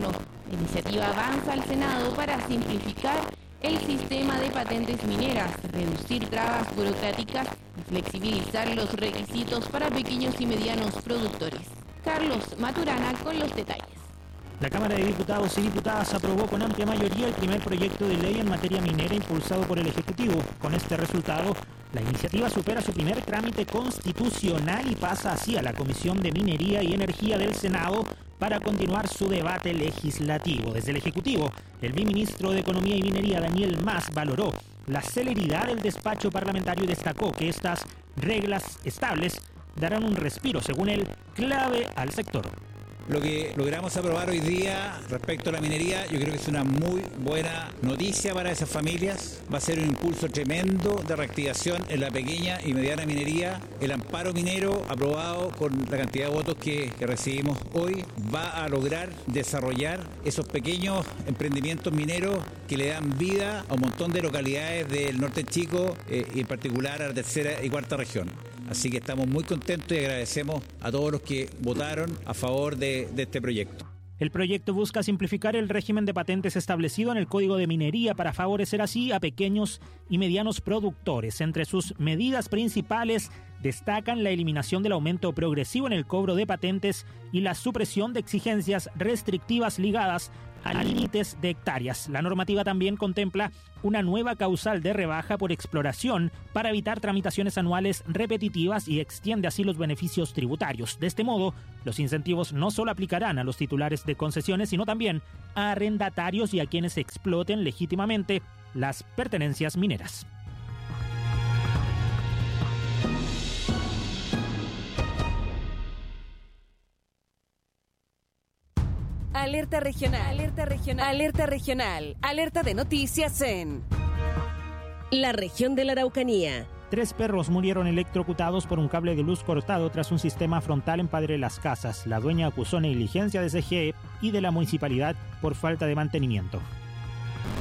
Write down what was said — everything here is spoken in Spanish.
gobierno. La iniciativa avanza al Senado para simplificar el sistema de patentes mineras, reducir trabas burocráticas y flexibilizar los requisitos para pequeños y medianos productores. Carlos Maturana con los detalles. La Cámara de Diputados y Diputadas aprobó con amplia mayoría el primer proyecto de ley en materia minera impulsado por el Ejecutivo. Con este resultado, la iniciativa supera su primer trámite constitucional y pasa así a la Comisión de Minería y Energía del Senado para continuar su debate legislativo. Desde el Ejecutivo, el viceministro de Economía y Minería, Daniel Mas, valoró la celeridad del despacho parlamentario y destacó que estas reglas estables darán un respiro, según él, clave al sector. Lo que logramos aprobar hoy día respecto a la minería, yo creo que es una muy buena noticia para esas familias. Va a ser un impulso tremendo de reactivación en la pequeña y mediana minería. El amparo minero, aprobado con la cantidad de votos que recibimos hoy, va a lograr desarrollar esos pequeños emprendimientos mineros que le dan vida a un montón de localidades del norte chico y en particular a la tercera y cuarta región. Así que estamos muy contentos y agradecemos a todos los que votaron a favor de este proyecto. El proyecto busca simplificar el régimen de patentes establecido en el Código de Minería para favorecer así a pequeños y medianos productores. Entre sus medidas principales destacan la eliminación del aumento progresivo en el cobro de patentes y la supresión de exigencias restrictivas ligadas a límites de hectáreas. La normativa también contempla una nueva causal de rebaja por exploración para evitar tramitaciones anuales repetitivas y extiende así los beneficios tributarios. De este modo, los incentivos no solo aplicarán a los titulares de concesiones, sino también a arrendatarios y a quienes exploten legítimamente las pertenencias mineras. Alerta regional, alerta regional, alerta regional, alerta de noticias en la región de la Araucanía. 3 perros murieron electrocutados por un cable de luz cortado tras un sistema frontal en Padre Las Casas. La dueña acusó negligencia de CGE y de la municipalidad por falta de mantenimiento.